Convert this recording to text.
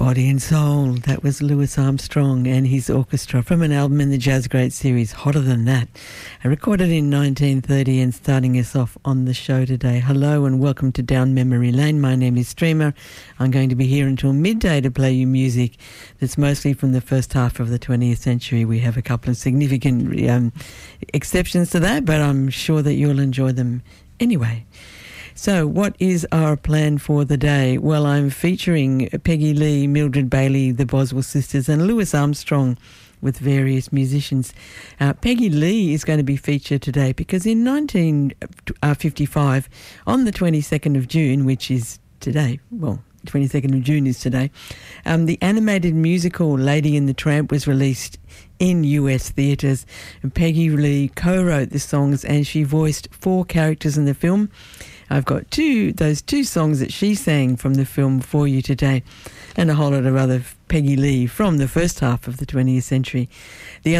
Body and Soul. That was Louis Armstrong and his orchestra from an album in the Jazz Great series, Hotter Than That, recorded in 1930 and starting us off on the show today. Hello and welcome to Down Memory Lane. My name is Streamer. I'm going to be here until midday to play you music that's mostly from the first half of the 20th century. We have a couple of significant exceptions to that, but I'm sure that you'll enjoy them anyway. So what is our plan for the day? Well, I'm featuring Peggy Lee, Mildred Bailey, the Boswell sisters, and Louis Armstrong with various musicians. Peggy Lee is going to be featured today because in 1955, on the 22nd of June, which is today, well, 22nd of June is today, the animated musical Lady and the Tramp was released in US theatres, and Peggy Lee co-wrote the songs and she voiced 4 characters in the film. I've got those two songs that she sang from the film for you today, and a whole lot of other Peggy Lee from the first half of the 20th century. The